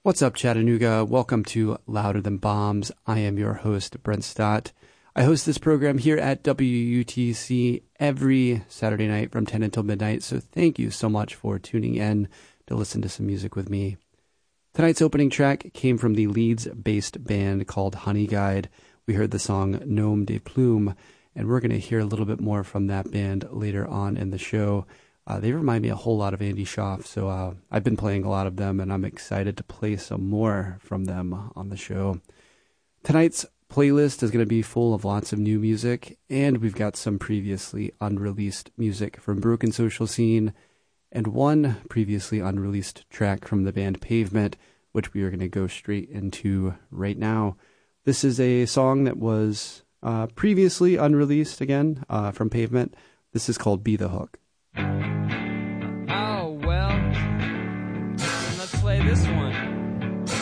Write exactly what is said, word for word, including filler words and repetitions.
What's up, Chattanooga? Welcome to Louder Than Bombs. I am your host, Brent Stott. I host this program here at W U T C every Saturday night from ten until midnight, so thank you so much for tuning in to listen to some music with me. Tonight's opening track came from the Leeds-based band called Honey Guide. We heard the song Nom de Plume, and we're going to hear a little bit more from that band later on in the show. Uh, they remind me a whole lot of Andy Schaaf, so uh, I've been playing a lot of them, and I'm excited to play some more from them on the show. Tonight's playlist is going to be full of lots of new music, and we've got some previously unreleased music from Broken Social Scene, and one previously unreleased track from the band Pavement, which we are going to go straight into right now. This is a song that was uh, previously unreleased again uh, from Pavement. This is called Be the Hook. Oh, well, let's play this one.